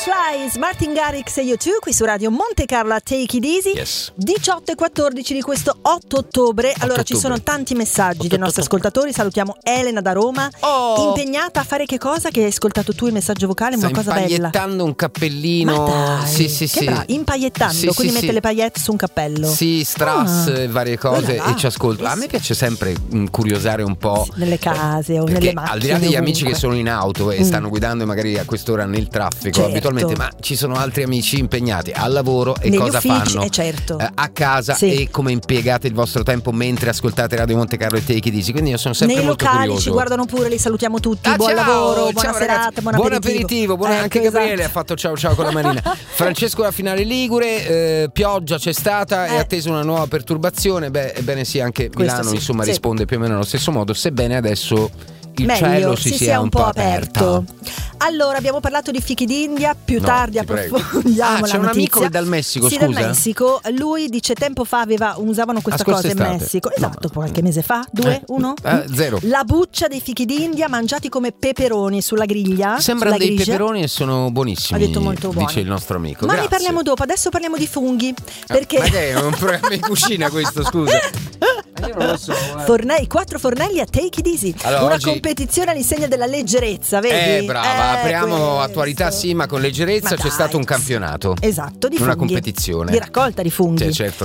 Flies, Martin Garrix e U2 qui su Radio Monte Carlo a Take It Easy. Yes. 18 e 14 di questo 8 ottobre. Allora ci sono tanti messaggi dei nostri ascoltatori. Salutiamo Elena da Roma, impegnata a fare che cosa? Che hai ascoltato tu il messaggio vocale? Una cosa bella. Impagliettando un cappellino. Ma dai, sì. Impagliettando, quindi mette le paillette su un cappello. Sì, strass e varie cose e ci ascolto. A me piace sempre curiosare un po' nelle case o nelle macchine. Al di là degli amici ovunque che sono in auto e stanno guidando magari a quest'ora nel traffico, certo, abitualmente, ma ci sono altri amici impegnati al lavoro e negli cosa uffici, fanno certo, a casa, e come impiegate il vostro tempo mentre ascoltate Radio Monte Carlo e Take It Easy. Quindi io sono sempre nei molto locali curioso. Ci guardano pure, li salutiamo tutti. Buon ciao, lavoro, buona ciao, serata, ragazzi. Buon aperitivo. Anche Gabriele ha fatto ciao con la manina. Francesco la finale Ligure, pioggia c'è stata, è attesa una nuova perturbazione. Ebbene sì, anche Milano insomma risponde più o meno allo stesso modo, sebbene adesso il cielo si sia un po' aperto. Allora, abbiamo parlato di fichi d'India, più tardi approfondiamo la c'è un notizia. amico dal Messico, sì, scusa. dal Messico. Lui dice tempo fa usavano questa cosa in Messico. Esatto, qualche mese fa. 2, 1? 0. La buccia dei fichi d'India mangiati come peperoni sulla griglia. Sembrano dei peperoni e sono buonissimi. Ha detto molto buoni, dice il nostro amico. Ma ne parliamo dopo. Adesso parliamo di funghi. Perché ma che è un programma di cucina questo, scusa? Io non lo so. 4 fornelli a Take It Easy. Allora, una oggi competizione all'insegna della leggerezza, vedi? Brava, apriamo attualità sì, ma con leggerezza. C'è stato un campionato. Esatto, di una funghi. Competizione di raccolta di funghi. Sì, certo,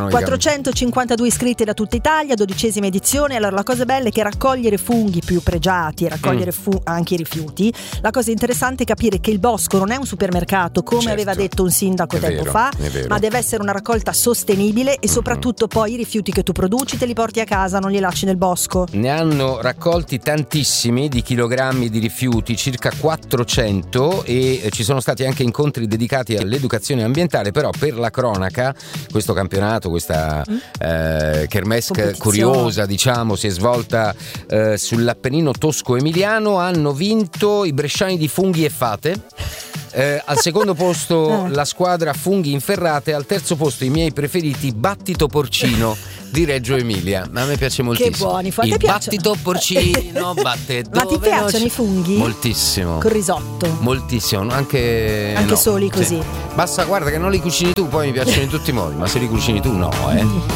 452 iscritti da tutta Italia, 12ª edizione. Allora la cosa bella è che raccogliere funghi più pregiati e raccogliere anche i rifiuti. La cosa interessante è capire che il bosco non è un supermercato, come aveva detto un sindaco tempo fa, ma deve essere una raccolta sostenibile e soprattutto poi i rifiuti che tu produci te li porti a casa, non li lasci nel bosco. Ne hanno raccolti tantissimi di chilogrammi di rifiuti, circa 400, e ci sono stati anche incontri dedicati all'educazione ambientale. Però per la cronaca questo campionato, questa kermesse curiosa diciamo, si è svolta sull'Appennino tosco-emiliano. Hanno vinto i bresciani di Funghi e Fate. Al secondo posto la squadra Funghi Inferrate, al terzo posto i miei preferiti Battito Porcino di Reggio Emilia. Ma a me piace moltissimo. Che buoni, il battito porcino batte. Ma ti piacciono i funghi? Moltissimo. Con risotto? Moltissimo, anche soli così. Basta, guarda che non li cucini tu, poi mi piacciono in tutti i modi, ma se li cucini tu no,